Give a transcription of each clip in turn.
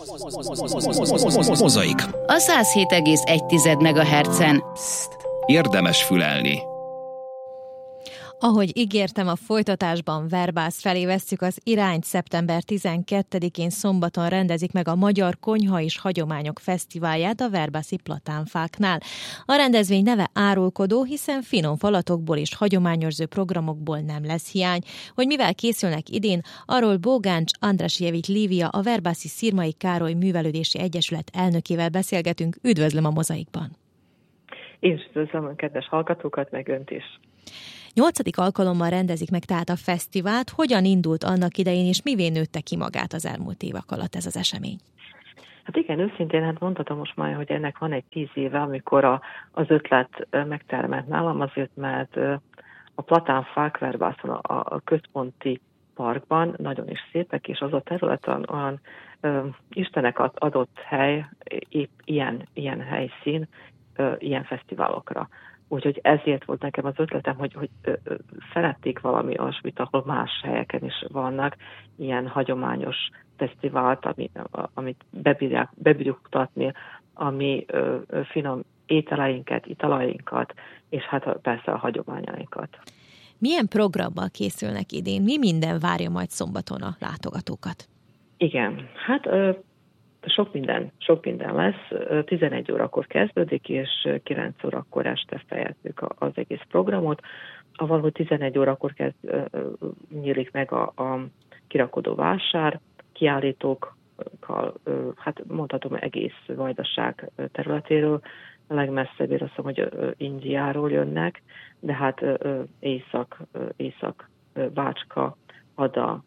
Mozaik. A 107,1 MHz-en. Érdemes fülelni. Ahogy ígértem, a folytatásban Verbász felé vesszük az irányt. Szeptember 12-én szombaton rendezik meg a Magyar Konyha és Hagyományok Fesztiválját a verbászi platánfáknál. A rendezvény neve árulkodó, hiszen finom falatokból és hagyományőrző programokból nem lesz hiány. Hogy mivel készülnek idén, arról Bogáncs Andrásjevics Lívia, a Verbászi Szirmai Károly Művelődési Egyesület elnökével beszélgetünk. Üdvözlöm a Mozaikban! Én is üdvözlöm a kedves hallgatókat, meg önt is! 8. alkalommal rendezik meg tehát a fesztivált. Hogyan indult annak idején, és mivé nőtte ki magát az elmúlt évek alatt ez az esemény? Hát igen, őszintén, mondhatom most már, hogy ennek van egy 10 éve, amikor az ötlet megtermett nálam, azért, mert a platánfák Verbászon, a központi parkban nagyon is szépek, és az a terület olyan Istenek adott hely, épp ilyen helyszín, ilyen fesztiválokra. Úgyhogy ezért volt nekem az ötletem, hogy szerették valami olyasmit, ahol más helyeken is vannak ilyen hagyományos fesztivált, amit bebírjuk kutatni, ami finom ételeinket, italainkat, és hát persze a hagyományainkat. Milyen programmal készülnek idén? Mi minden várja majd szombaton a látogatókat? Igen, hát sok minden lesz. 11 órakor kezdődik, és 9 órakor este fejezzük az egész programot. Valahogy 11 órakor nyílik meg a kirakodó vásár, kiállítókkal, hát mondhatom egész Vajdaság területéről, a legmesszebbére azt mondom, hogy Indiáról jönnek, de hát Észak, Bácska, Ada,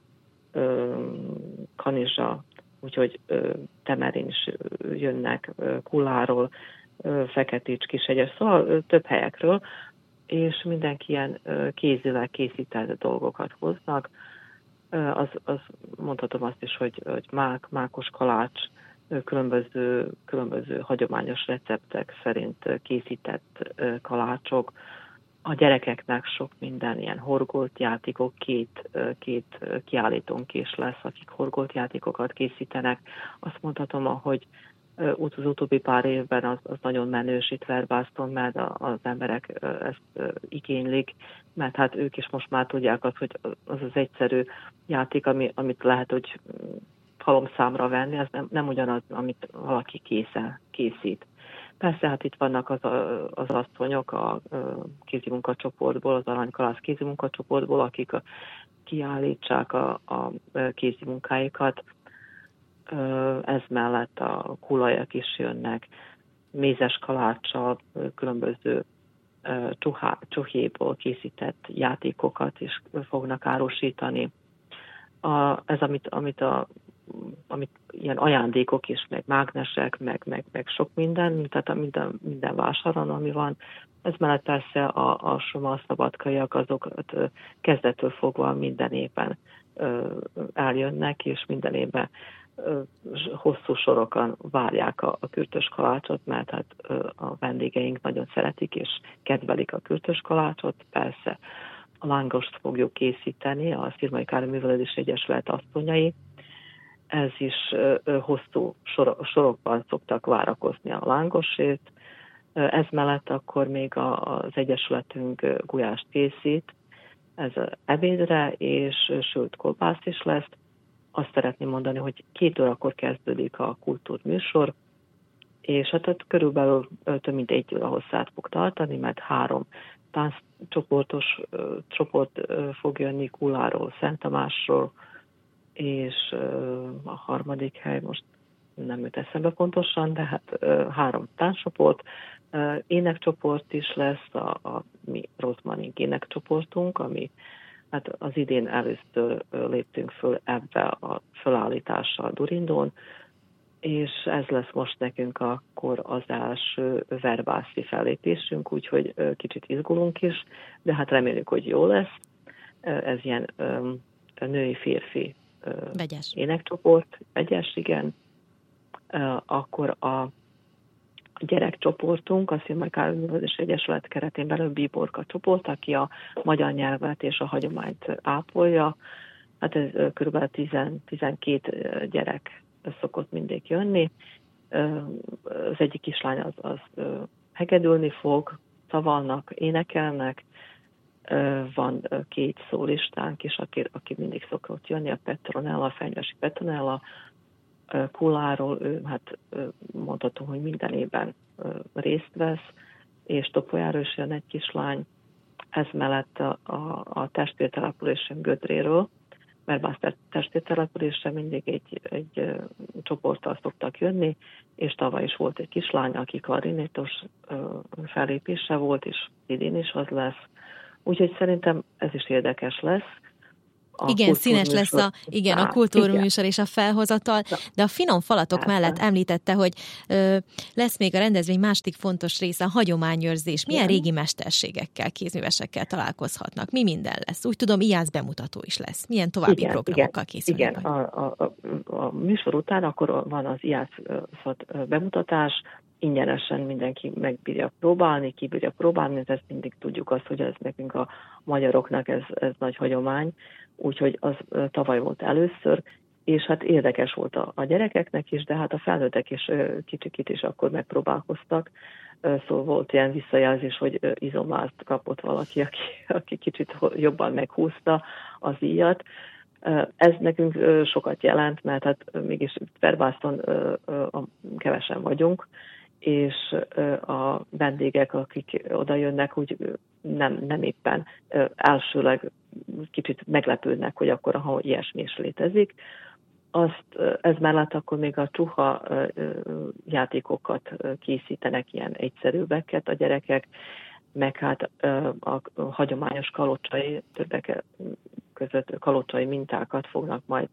Kanizsa, úgyhogy Temerin is jönnek, Kulláról, Feketíts, Kishegyes, szóval több helyekről, és mindenki ilyen kézileg készített dolgokat hoznak. Az mondhatom azt is, hogy mákos kalács, különböző hagyományos receptek szerint készített kalácsok. A gyerekeknek sok minden, ilyen horgolt játékok, két kiállítónk is lesz, akik horgolt játékokat készítenek. Azt mondhatom, hogy az utóbbi pár évben az nagyon menős itt Verbászon, mert az emberek ezt igénylik, mert hát ők is most már tudják azt, hogy az egyszerű játék, amit lehet, hogy halomszámra venni, az nem ugyanaz, amit valaki készít. Persze, hát itt vannak az asszonyok a kézimunkacsoportból, az Aranykalász kézimunkacsoportból, akik kiállítsák a kézimunkáikat. Ez mellett a kulajak is jönnek, mézes kaláccsal, különböző csuhéból készített játékokat is fognak árusítani. Ez, amit ilyen ajándékok is, meg mágnesek, meg sok minden, tehát minden vásáron, ami van. Ez mellett persze a soma szabadkaiak, azokat kezdettől fogva minden évben eljönnek, és minden évben hosszú sorokon várják a kürtös kalácsot, mert hát a vendégeink nagyon szeretik és kedvelik a kürtös kalácsot. Persze a lángost fogjuk készíteni, a Szirmai Károly Művelődési Egyesület asszonyai. Ez is hosszú sorokban szoktak várakozni a lángosért. Ez mellett akkor még az Egyesületünk gulyást készít, ez ebédre, és sült kolbász is lesz. Azt szeretném mondani, hogy 2 órakor kezdődik a kultúrműsor, és hát körülbelül több mint 1 óra hosszát fog tartani, mert 3 csoport fog jönni Kulláról, Szent Tamásról, és a harmadik hely most nem jut eszembe pontosan, de hát 3 tánccsoport, énekcsoport is lesz, a mi Rozmanink énekcsoportunk, ami hát az idén először léptünk föl ebbe a felállítással Durindón, és ez lesz most nekünk akkor az első verbászi fellépésünk, úgyhogy kicsit izgulunk is, de hát reméljük, hogy jó lesz. Ez ilyen női-férfi énekcsoport, vegyes, igen. Akkor a gyerekcsoportunk, a Szirmai Károly Művelődési Egyesület keretén belül Bíborka csoport, aki a magyar nyelvet és a hagyományt ápolja. Hát ez kb. 10-12 gyerek szokott mindig jönni. Az egyik kislány az hegedülni fog, szavalnak, énekelnek. Van 2 szólistánk is, aki mindig szokott jönni, a Petronella, a Fenyvesi Petronella, Kuláról, ő mondhatom, hogy minden évben részt vesz, és Topolyáról is jön egy kislány. Ez mellett a testvértelepülésen Gödréről, mert testvértelepülésen mindig egy csoporttal szoktak jönni, és tavaly is volt egy kislány, aki klarinétos fellépése volt, és idén is az lesz. Úgyhogy szerintem ez is érdekes lesz. Igen, színes lesz a kultúrműsor és a felhozatal, de a finom falatok mellett említette, hogy lesz még a rendezvény második fontos része, a hagyományőrzés. Milyen régi mesterségekkel, kézművesekkel találkozhatnak? Mi minden lesz? Úgy tudom, IASZ bemutató is lesz. Milyen további programokkal készülnek? Igen, a műsor után akkor van az IASZ bemutatás, ingyenesen mindenki megbírja próbálni, ki bírja próbálni, mert ezt mindig tudjuk azt, hogy ez nekünk a magyaroknak ez nagy hagyomány, úgyhogy az tavaly volt először, és hát érdekes volt a gyerekeknek is, de hát a felnőttek is kicsit is akkor megpróbálkoztak, szóval volt ilyen visszajelzés, hogy izomlázt kapott valaki, aki kicsit jobban meghúzta az íjat. Ez nekünk sokat jelent, mert hát mégis Verbászon kevesen vagyunk, és a vendégek, akik oda jönnek, úgy nem éppen elsőleg kicsit meglepődnek, hogy akkor ha ilyesmi is létezik. Ez mellett akkor még a csuha játékokat készítenek, ilyen egyszerűbbeket a gyerekek, meg hát a hagyományos kalocsai, többek között kalocsai mintákat fognak majd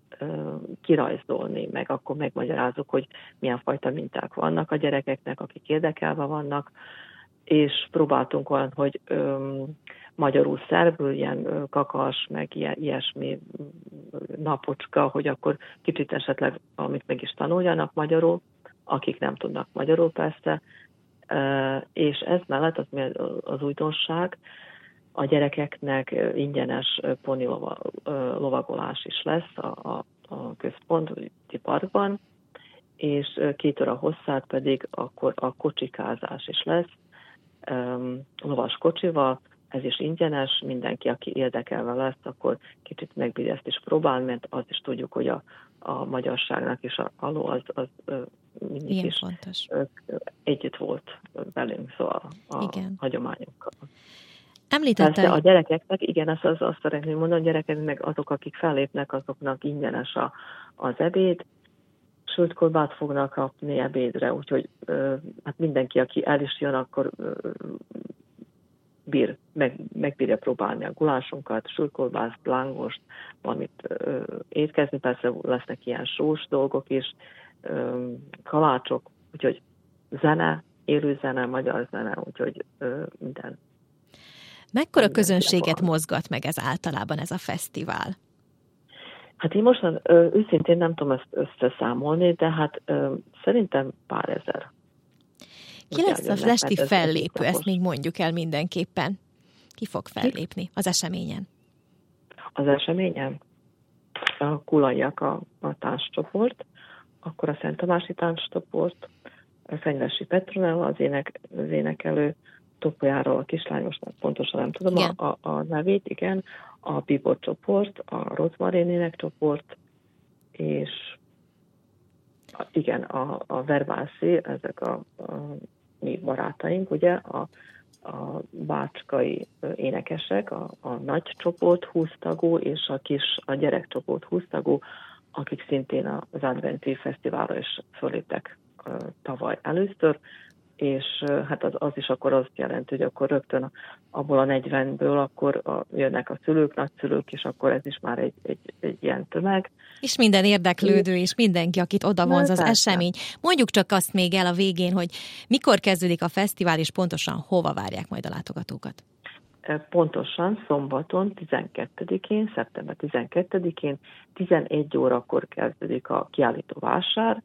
kirajzolni, meg akkor megmagyarázok, hogy milyen fajta minták vannak a gyerekeknek, akik érdekelve vannak, és próbáltunk olyan, hogy magyarul szerbül, ilyen kakas, meg ilyesmi napocska, hogy akkor kicsit esetleg, amit meg is tanuljanak magyarul, akik nem tudnak magyarul persze, és ez mellett az újdonság, a gyerekeknek ingyenes poni lovagolás is lesz a központi parkban, és 2 óra hosszát pedig akkor a kocsikázás is lesz, lovas kocsival, ez is ingyenes, mindenki, aki érdekelve lesz, akkor kicsit megbírja ezt is próbálni, mert azt is tudjuk, hogy a magyarságnak is a ló az mindig ilyen is fontos. Együtt volt velünk, szóval a hagyományokkal. Említette, persze a gyerekeknek, igen, azt szeretném mondani, a gyerekeknek azok, akik fellépnek, azoknak ingyenes az ebéd, sült kolbászt fognak kapni ebédre, úgyhogy hát mindenki, aki el is jön, akkor megbírja próbálni a gulásunkat, sült kolbászt, lángost, valamit étkezni, persze lesznek ilyen sós dolgok is, kalácsok, úgyhogy zene, élő zene, magyar zene, úgyhogy minden. Mekkora közönséget mozgat meg ez általában ez a fesztivál? Hát én mostan őszintén nem tudom ezt összeszámolni, de hát szerintem pár ezer. Ki lesz a festi fellépő? Ezt még mondjuk el mindenképpen. Ki fog fellépni az eseményen? Az eseményen? A Kulaiak a tánccsoport, akkor a Szent Tamási tánccsoport, a Fenyvesi Petronella, az énekelő, Topolyáról a kislány, most pontosan nem tudom a nevét, igen, a Bibor csoport, a Rozmarin énekcsoport, és igen, a Verbászi, ezek a mi barátaink, ugye, a bácskai énekesek, a nagy csoport 20 tagú, és a gyerekcsoport 20 tagú, akik szintén az Adventi Fesztiválra is föléptek tavaly először, és hát az is akkor azt jelenti, hogy akkor rögtön abból a 40-ből akkor jönnek a szülők, nagyszülők, és akkor ez is már egy ilyen tömeg. És minden érdeklődő, és mindenki, akit odavonz az esemény. Mondjuk csak azt még el a végén, hogy mikor kezdődik a fesztivál, és pontosan hova várják majd a látogatókat? Pontosan szombaton, 12-én, szeptember 12-én, 11 órakor kezdődik a kiállító vásár,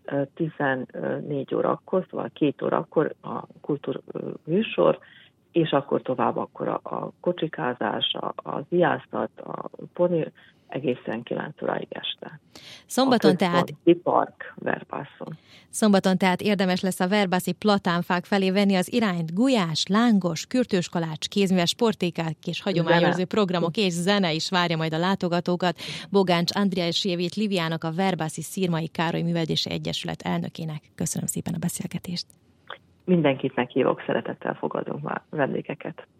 14 órakor, szóval 2 órakor a kultúrműsor, és akkor tovább akkor a kocsikázás, az ijászat, a poni egészen 9 óráig este. Szombaton tehát Park Verbászon. Szombaton tehát érdemes lesz a verbászi platánfák felé venni az irányt. Gulyás, lángos, kürtőskalács, kézműves sportékák és hagyományőrző programok és zene is várja majd a látogatókat. Bogáncs Andriásjevét Liviának, a Verbászi Szirmai Károly Művelődési Egyesület elnökének. Köszönöm szépen a beszélgetést. Mindenkit meghívok, szeretettel fogadunk már vendégeket.